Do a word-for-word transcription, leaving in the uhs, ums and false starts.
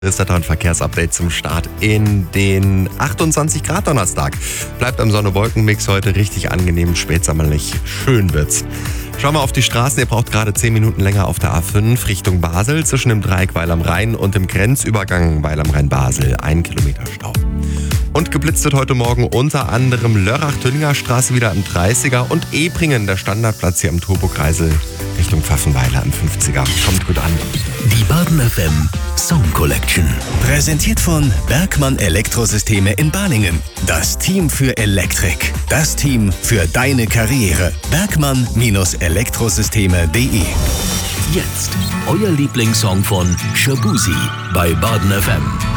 Das Wetter- und Verkehrsupdate zum Start in den achtundzwanzig Grad Donnerstag. Bleibt am Sonne-Wolken-Mix heute richtig angenehm, spätsommerlich. Schön wird's. Schauen wir auf die Straßen. Ihr braucht gerade zehn Minuten länger auf der A fünf Richtung Basel zwischen dem Dreieck Weil am Rhein und dem Grenzübergang Weil am Rhein-Basel. Ein Kilometer Stau. Und geblitzt wird heute Morgen unter anderem Lörrach-Tönninger Straße wieder am dreißiger und Ebringen, der Standardplatz hier am Turbokreisel Richtung Pfaffenweiler am fünfziger. Kommt gut an. Die Baden F M Song Collection. Präsentiert von Bergmann Elektrosysteme in Balingen. Das Team für Elektrik. Das Team für deine Karriere. Bergmann Elektrosysteme punkt de. Jetzt euer Lieblingssong von Shabuzi bei Baden F M.